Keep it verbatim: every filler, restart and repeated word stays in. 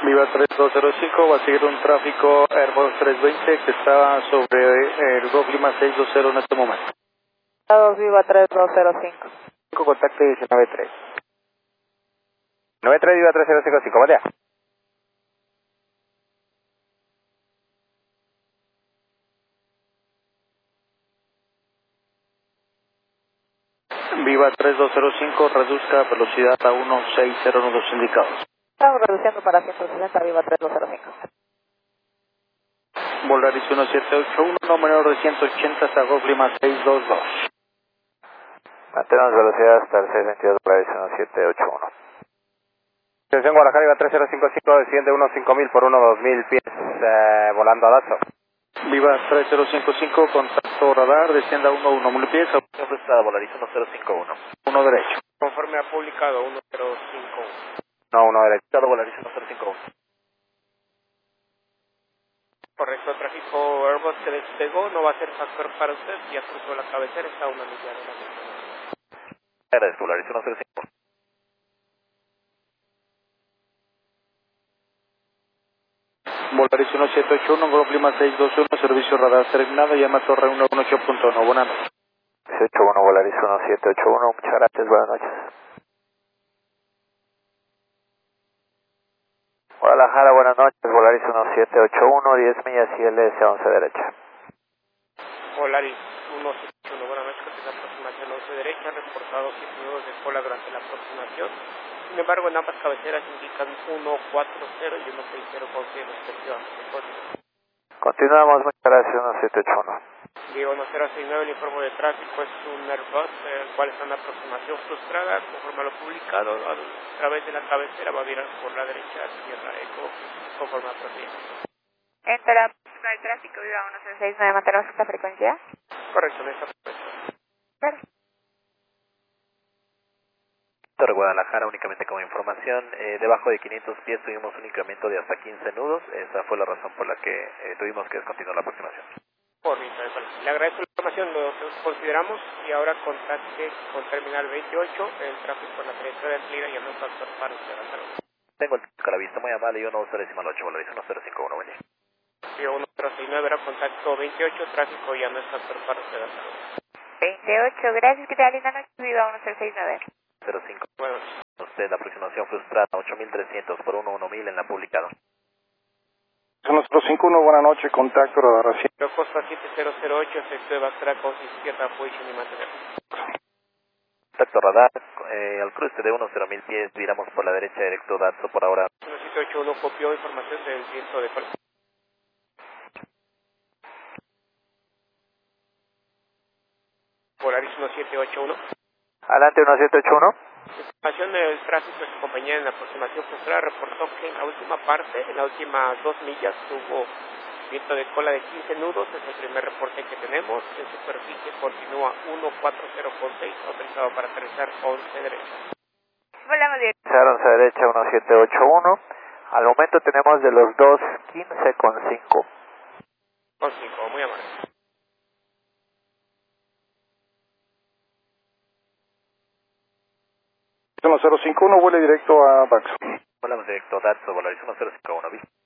Viva tres dos cero cinco, va a seguir un tráfico Airbus trescientos veinte que está sobre el Golf Lima seis dos cero en este momento. dos Viva tres dos cero cinco. Contacto diecinueve tres. nueve tres Viva tres cero cinco cinco, vale. Viva tres dos cero cinco, reduzca velocidad a uno seis cero en los indicados. Estamos reduciendo para ciento sesenta, Viva tres dos cero cinco. Volaris uno siete ocho uno, no menor de ciento ochenta hasta Golf Lima seis dos dos. Mantenemos velocidad hasta el seis veintidós, Volaris uno siete ocho uno. Atención Guadalajara, Viva tres cero cinco cinco, desciende uno cinco mil por uno dos mil pies, eh, volando a Dato. Viva tres cero cinco cinco, contacto radar, descienda uno uno mil pies. Siempre está Volaris uno cero cinco uno. Uno derecho. Conforme ha publicado uno cero cinco uno. No, uno derecho, Volaris uno cero cinco uno. Correcto, tráfico Airbus que despegó, no va a ser factor para usted, ya cruzó la cabecera, está a una milla de la milla. Agradezco, Volaris uno cero cinco uno. Volaris uno siete ocho uno, Golf Lima seis dos uno, servicio radar terminado, llama Torre uno uno ocho punto uno, buenas noches. seis ocho uno, Volaris uno siete ocho uno, muchas gracias, buenas noches. Guadalajara, buenas noches, Volaris uno siete ocho uno, diez millas y L S once derecha. Volaris uno siete ocho uno, buenas noches, que es la aproximación once derecha, reportado siete nudos de cola durante la aproximación. Sin embargo, en ambas cabeceras indican uno cuatro cero y uno seis cero con cien respectivamente. Continuamos, muchas gracias, uno siete ocho uno. Diego uno cero seis nueve, el informe de tráfico es un Airbus, el cual está en aproximación frustrada, conforme a lo publicado, a través de la cabecera va a virar por la derecha, Sierra Eco, conforme a procedimiento. Entra el tráfico, Viva uno cero seis nueve, mantenemos esta frecuencia. Correcto, en esta frecuencia. Claro. Torre Guadalajara, únicamente como información, eh, debajo de quinientos pies tuvimos un incremento de hasta quince nudos, esa fue la razón por la que eh, tuvimos que descontinuar la aproximación. Por mi bueno, le agradezco la información, lo consideramos y ahora contacte con Terminal veintiocho, el tráfico en la trayectoria de Lira y el factor para usted. Hasta luego. Tengo el tráfico a la vista, muy amable, y uno cero decimal ocho, Volaris uno cero cinco uno, buen día. Sí, uno cero seis nueve era contacto veintiocho, tráfico ya no es factor para usted. Hasta luego. veintiocho, gracias, que te da linda noche, Viva uno cero seis nueve. cero cinco. Bueno, Usted, la aproximación frustrada, ocho mil trescientos por uno uno mil en la publicada. uno cero cinco uno, buenas noches, contacto radar cien. pero Costa siete cero cero ocho, efecto de backtrack con izquierda, position y mantener. Contacto radar, eh, al cruce de uno cero mil pies, viramos por la derecha directo Dato por ahora. uno siete ocho uno copió información del viento de cola. Polaris uno siete ocho uno. Adelante, uno siete ocho uno. Información del tráfico de su compañía en la aproximación frustrada reportó que en la última parte, en las últimas dos millas, tuvo viento de cola de quince nudos, es el primer reporte que tenemos. En superficie continúa uno cuatro cero con seis, autorizado para aterrizar once derecha. Volamos bien. once derecha, uno siete ocho uno. Al momento tenemos de los dos, quince con cinco. Con cinco, muy amable. uno cero cinco uno, vuele directo a Baxo. Volamos directo Dato, Volaris uno cero cinco uno, ¿viste?